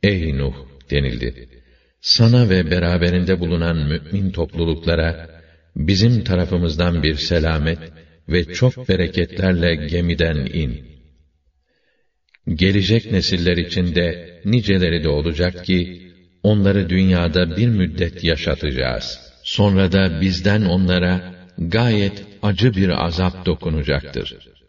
Ey Nuh denildi. Sana ve beraberinde bulunan mümin topluluklara bizim tarafımızdan bir selamet ve çok bereketlerle gemiden in. Gelecek nesiller için de niceleri de olacak ki onları dünyada bir müddet yaşatacağız. Sonra da bizden onlara gayet acı bir azap dokunacaktır.